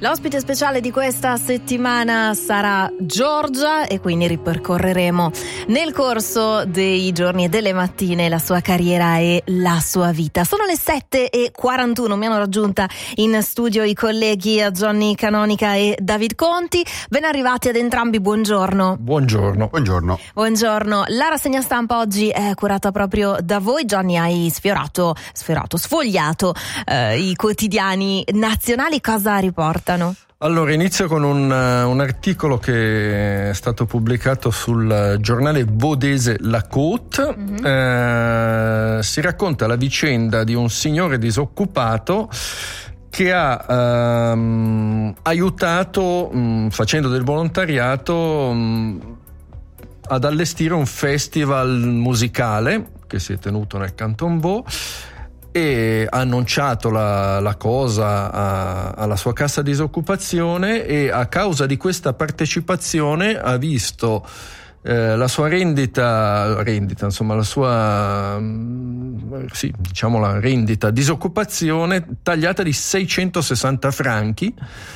L'ospite speciale di questa settimana sarà Giorgia e quindi ripercorreremo nel corso dei giorni e delle mattine la sua carriera e la sua vita. Sono le 7:41, mi hanno raggiunta in studio i colleghi Johnny Canonica e David Conti. Ben arrivati ad entrambi, buongiorno. Buongiorno. Buongiorno. La rassegna stampa oggi è curata proprio da voi. Johnny, hai sfogliato i quotidiani nazionali. Cosa riportano? Allora, inizio con un articolo che è stato pubblicato sul giornale vodese La Côte. Si racconta la vicenda di un signore disoccupato che ha aiutato, facendo del volontariato, ad allestire un festival musicale che si è tenuto nel Canton Vaud, e ha annunciato la cosa alla sua cassa disoccupazione, e a causa di questa partecipazione ha visto la sua rendita, insomma la sua la rendita disoccupazione tagliata di 660 franchi.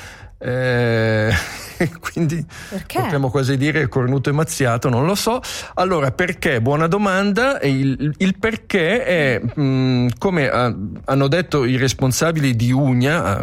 Quindi perché? Potremmo quasi dire cornuto e mazziato, non lo so. Allora, perché? Buona domanda. E il perché è come hanno detto i responsabili di Ugna,